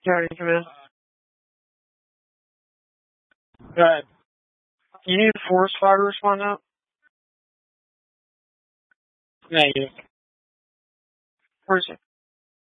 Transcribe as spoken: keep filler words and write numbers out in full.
Sorry, come in. Go ahead. You need a forest fire to respond out? Negative. Where's it?